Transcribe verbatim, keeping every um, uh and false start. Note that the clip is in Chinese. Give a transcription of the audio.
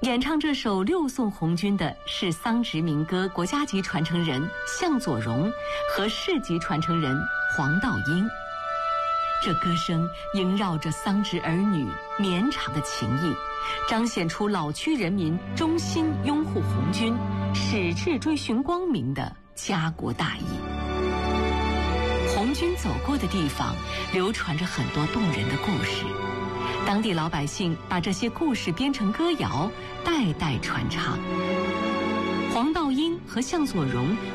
演唱这首《六送红军》的是桑植民歌国家级传承人向佐荣和市级传承人黄道英。这歌声萦绕着桑植儿女绵长的情谊，彰显出老区人民衷心拥护红军、矢志追寻光明的家国大义。红军走过的地方，流传着很多动人的故事。当地老百姓把这些故事编成歌谣，代代传唱。黄道英和向佐荣